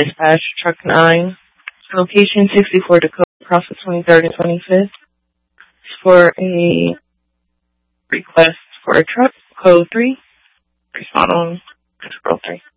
Dispatch, Truck 9, location 64 Dakota, Process 23rd and 25th, for a request for a truck, code 3, respond on code 3.